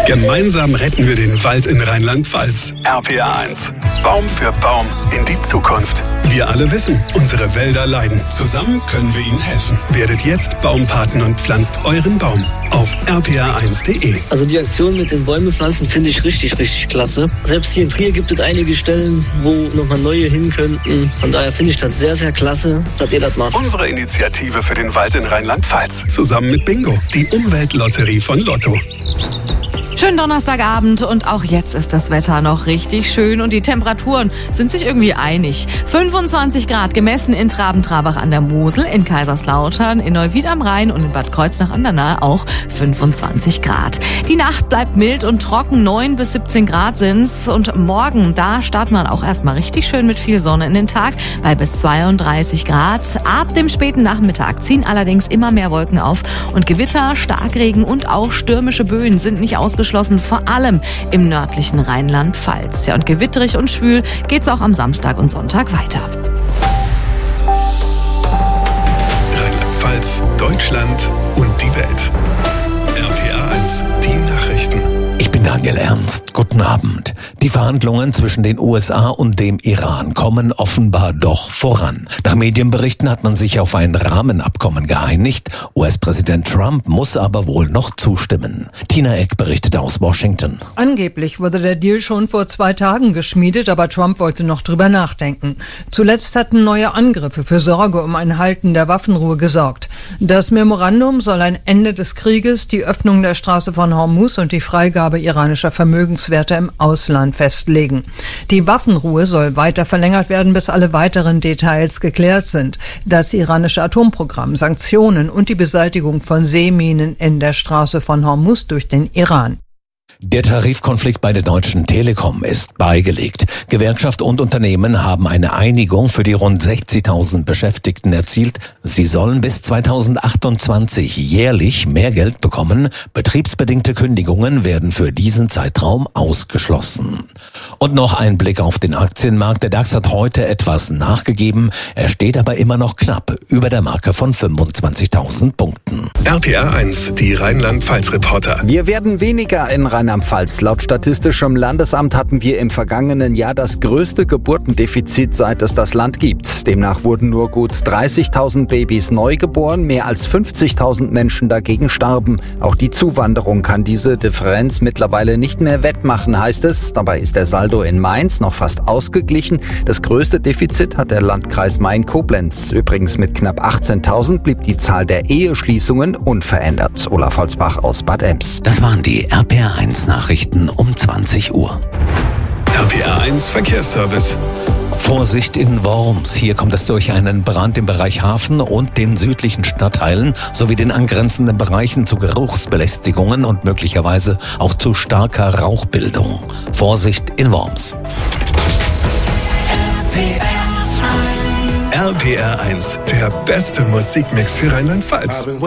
Gemeinsam retten wir den Wald in Rheinland-Pfalz. RPA 1. Baum für Baum in die Zukunft. Wir alle wissen, unsere Wälder leiden. Zusammen können wir ihnen helfen. Werdet jetzt Baumpaten und pflanzt euren Baum auf rpa1.de. Also die Aktion mit den Bäume pflanzen finde ich richtig klasse. Selbst hier in Trier gibt es einige Stellen, wo nochmal neue hin könnten. Von daher finde ich das sehr klasse, dass ihr das macht. Unsere Initiative für den Wald in Rheinland-Pfalz. Zusammen mit Bingo, die Umweltlotterie von Lotto. Schönen Donnerstagabend und auch jetzt ist das Wetter noch richtig schön und die Temperaturen sind sich irgendwie einig. 25 Grad gemessen in Traben-Trabach an der Mosel, in Kaiserslautern, in Neuwied am Rhein und in Bad Kreuznach an der Nahe auch 25 Grad. Die Nacht bleibt mild und trocken, 9 bis 17 Grad sind's und morgen, da startet man auch erstmal richtig schön mit viel Sonne in den Tag bei bis 32 Grad. Ab dem späten Nachmittag ziehen allerdings immer mehr Wolken auf und Gewitter, Starkregen und auch stürmische Böen sind nicht ausgeschlossen, vor allem im nördlichen Rheinland-Pfalz. Ja, und gewitterig und schwül geht's auch am Samstag und Sonntag weiter. Rheinland-Pfalz, Deutschland und die Welt. RPA 1, die Nachrichten. Ich bin Daniel Ernst. Guten Abend. Die Verhandlungen zwischen den USA und dem Iran kommen offenbar doch voran. Nach Medienberichten hat man sich auf ein Rahmenabkommen geeinigt. US-Präsident Trump muss aber wohl noch zustimmen. Tina Eck berichtet aus Washington. Angeblich wurde der Deal schon vor 2 Tagen geschmiedet, aber Trump wollte noch drüber nachdenken. Zuletzt hatten neue Angriffe für Sorge um ein Halten der Waffenruhe gesorgt. Das Memorandum soll ein Ende des Krieges, die Öffnung der Straße von Hormuz und die Freigabe iranischer Vermögenswerte im Ausland festlegen. Die Waffenruhe soll weiter verlängert werden, bis alle weiteren Details geklärt sind. Das iranische Atomprogramm, Sanktionen und die Beseitigung von Seeminen in der Straße von Hormuz durch den Iran. Der Tarifkonflikt bei der Deutschen Telekom ist beigelegt. Gewerkschaft und Unternehmen haben eine Einigung für die rund 60.000 Beschäftigten erzielt. Sie sollen bis 2028 jährlich mehr Geld bekommen. Betriebsbedingte Kündigungen werden für diesen Zeitraum ausgeschlossen. Und noch ein Blick auf den Aktienmarkt. Der DAX hat heute etwas nachgegeben. Er steht aber immer noch knapp über der Marke von 25.000 Punkten. RPA 1, die Rheinland-Pfalz-Reporter. Wir werden weniger in Rheinland-Pfalz. Laut Statistischem Landesamt hatten wir im vergangenen Jahr das größte Geburtendefizit, seit es das Land gibt. Demnach wurden nur gut 30.000 Babys neu geboren, mehr als 50.000 Menschen dagegen starben. Auch die Zuwanderung kann diese Differenz mittlerweile nicht mehr wettmachen, heißt es. Dabei ist der Saldo in Mainz noch fast ausgeglichen. Das größte Defizit hat der Landkreis Main-Koblenz. Übrigens mit knapp 18.000 blieb die Zahl der Eheschließungen unverändert. Olaf Holzbach aus Bad Ems. Das waren die RPA 1 Nachrichten um 20 Uhr. RPA 1 Verkehrsservice. Vorsicht in Worms. Hier kommt es durch einen Brand im Bereich Hafen und den südlichen Stadtteilen sowie den angrenzenden Bereichen zu Geruchsbelästigungen und möglicherweise auch zu starker Rauchbildung. Vorsicht in Worms. RPR 1, der beste Musikmix für Rheinland-Pfalz.